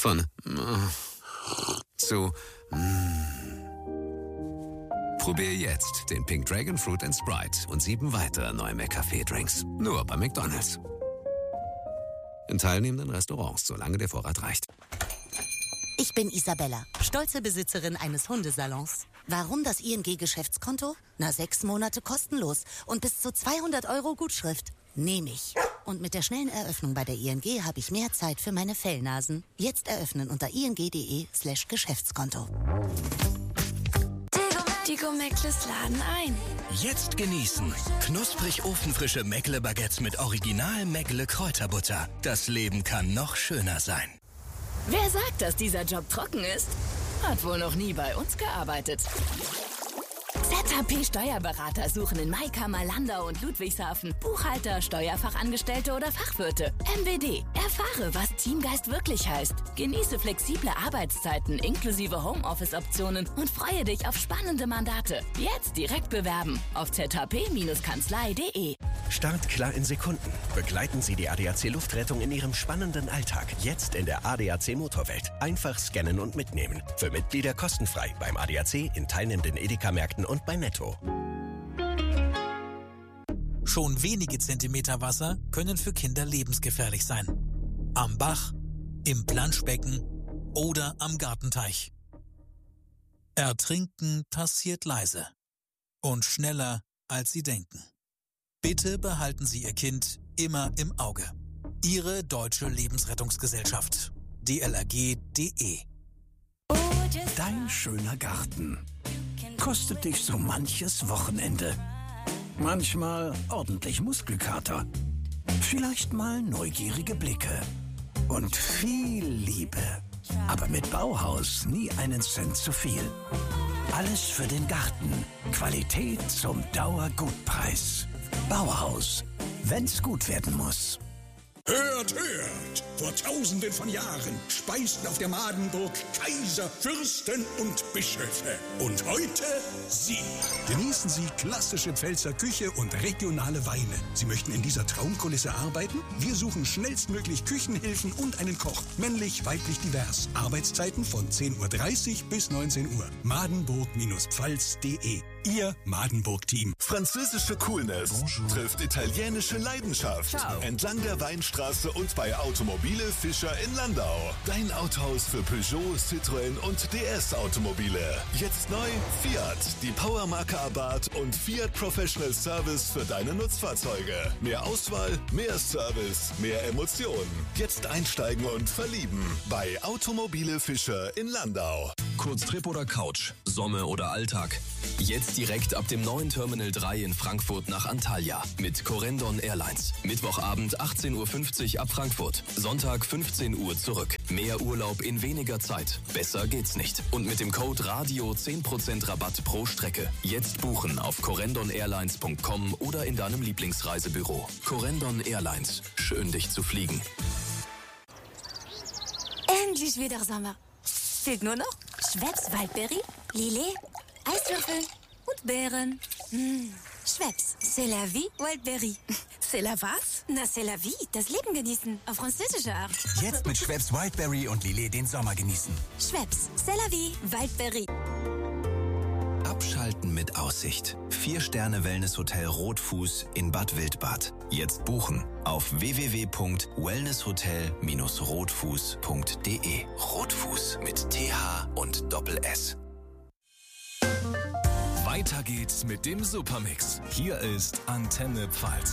Von zu Probier jetzt den Pink Dragon Fruit & Sprite und 7 weitere neue McCafé-Drinks. Nur bei McDonald's. In teilnehmenden Restaurants, solange der Vorrat reicht. Ich bin Isabella, stolze Besitzerin eines Hundesalons. Warum das ING-Geschäftskonto? 6 Monate kostenlos und bis zu 200 € Gutschrift. Nehme ich. Und mit der schnellen Eröffnung bei der ING habe ich mehr Zeit für meine Fellnasen. Jetzt eröffnen unter ing.de/Geschäftskonto. Die Meckles laden ein. Jetzt genießen. Knusprig ofenfrische Meckle-Baguettes mit original Meckle-Kräuterbutter. Das Leben kann noch schöner sein. Wer sagt, dass dieser Job trocken ist? Hat wohl noch nie bei uns gearbeitet. ZHP Steuerberater suchen in Maikammer, Landau und Ludwigshafen Buchhalter, Steuerfachangestellte oder Fachwirte. MWD. Erfahre, was Teamgeist wirklich heißt. Genieße flexible Arbeitszeiten inklusive Homeoffice-Optionen und freue dich auf spannende Mandate. Jetzt direkt bewerben auf zhp-kanzlei.de. Start klar in Sekunden. Begleiten Sie die ADAC Luftrettung in Ihrem spannenden Alltag. Jetzt in der ADAC Motorwelt. Einfach scannen und mitnehmen. Für Mitglieder kostenfrei beim ADAC in teilnehmenden Edeka-Märkten und bei Netto. Schon wenige Zentimeter Wasser können für Kinder lebensgefährlich sein. Am Bach, im Planschbecken oder am Gartenteich. Ertrinken passiert leise und schneller, als Sie denken. Bitte behalten Sie Ihr Kind immer im Auge. Ihre Deutsche Lebensrettungsgesellschaft. DLRG.de. Dein schöner Garten kostet dich so manches Wochenende. Manchmal ordentlich Muskelkater. Vielleicht mal neugierige Blicke. Und viel Liebe. Aber mit Bauhaus nie einen Cent zu viel. Alles für den Garten. Qualität zum Dauergutpreis. Bauhaus. Wenn's gut werden muss. Hört, hört! Vor Tausenden von Jahren speisten auf der Madenburg Kaiser, Fürsten und Bischöfe. Und heute Sie. Genießen Sie klassische Pfälzer Küche und regionale Weine. Sie möchten in dieser Traumkulisse arbeiten? Wir suchen schnellstmöglich Küchenhilfen und einen Koch. Männlich, weiblich, divers. Arbeitszeiten von 10:30 Uhr bis 19 Uhr. Madenburg-pfalz.de. Ihr Madenburg-Team. Französische Coolness trifft italienische Leidenschaft. Ciao. Entlang der Weinstraße und bei Automobile Fischer in Landau. Dein Autohaus für Peugeot, Citroën und DS-Automobile. Jetzt neu Fiat, die Powermarke Abarth und Fiat Professional Service für deine Nutzfahrzeuge. Mehr Auswahl, mehr Service, mehr Emotionen. Jetzt einsteigen und verlieben bei Automobile Fischer in Landau. Kurztrip oder Couch, Sommer oder Alltag. Jetzt direkt ab dem neuen Terminal 3 in Frankfurt nach Antalya mit Corendon Airlines. Mittwochabend 18:50 Uhr ab Frankfurt. Sonntag 15 Uhr zurück. Mehr Urlaub in weniger Zeit. Besser geht's nicht. Und mit dem Code RADIO 10% Rabatt pro Strecke. Jetzt buchen auf correndonairlines.com oder in deinem Lieblingsreisebüro. Corendon Airlines. Schön, dich zu fliegen. Endlich wieder Sommer. Fehlt nur noch Schweppes Waldberry, Lillet, Eiswürfel und Beeren. Schweppes, c'est la vie, Waldberry. C'est la was? Na, c'est la vie, das Leben genießen, auf französische Art. Jetzt mit Schweppes Wildberry und Lillet den Sommer genießen. Schweppes, c'est la vie, Waldberry. Abschalten mit Aussicht. 4-Sterne-Wellness-Hotel Rotfuß in Bad Wildbad. Jetzt buchen auf www.wellnesshotel-rotfuß.de. Rotfuß mit TH und Doppel-S. Weiter geht's mit dem Supermix. Hier ist Antenne Pfalz.